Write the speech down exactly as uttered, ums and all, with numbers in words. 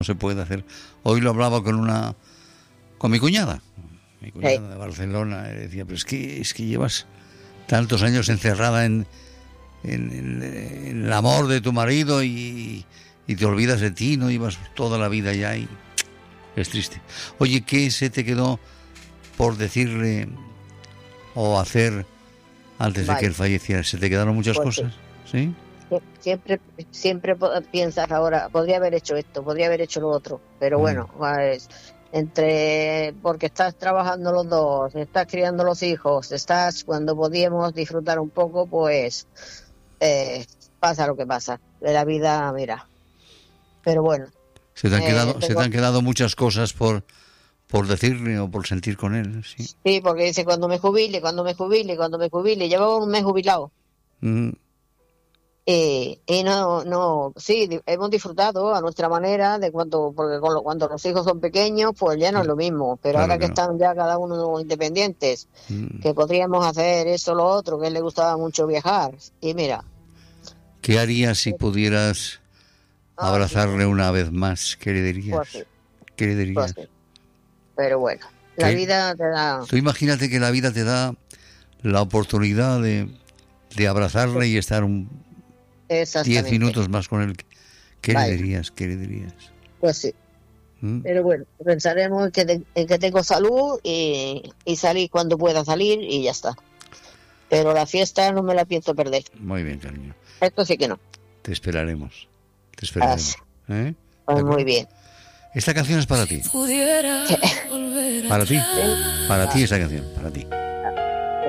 no se puede hacer. Hoy lo hablaba con una con mi cuñada, mi cuñada hey. de Barcelona, y decía, pero es que es que llevas tantos años encerrada en, en, en, en el amor de tu marido y, y te olvidas de ti, no llevas toda la vida ya y es triste. Oye, ¿qué se te quedó por decirle o hacer antes vale. de que él falleciera? ¿Se te quedaron muchas pues cosas? Sí. ¿Sí? Siempre, siempre piensas ahora, podría haber hecho esto, podría haber hecho lo otro, pero mm. bueno, pues, entre porque estás trabajando los dos, estás criando los hijos, estás cuando podíamos disfrutar un poco, pues eh, pasa lo que pasa de la vida, mira. Pero bueno. Se te han eh, quedado, tengo... se te han quedado muchas cosas por por decirle o por sentir con él, sí. Sí, porque dice cuando me jubile, cuando me jubile, cuando me jubile, llevaba un mes jubilado. Mm. Y, y no, no, sí, hemos disfrutado a nuestra manera de cuando, porque con lo, cuando los hijos son pequeños, pues ya no sí. es lo mismo, pero claro ahora que, que no. están ya cada uno independientes, mm. que podríamos hacer eso, lo otro, que a él le gustaba mucho viajar, y mira. ¿Qué harías si pudieras ah, abrazarle sí. una vez más? ¿Qué le dirías? Pues sí. ¿Qué le dirías? Pues sí. Pero bueno, la ¿Qué? vida te da... Tú imagínate que la vida te da la oportunidad de, de abrazarle sí. y estar un... Diez minutos más con él. ¿Qué Vaya. le dirías? ¿Qué le dirías? Pues sí. ¿Mm? Pero bueno, pensaremos en que, te, en que tengo salud y, y salir cuando pueda salir y ya está. Pero la fiesta no me la pienso perder. Muy bien, cariño. Esto sí que no. Te esperaremos. Te esperaremos. ¿Eh? Pues muy bien. Esta canción es para ti. Para ti. Para ti esa canción. Para ti.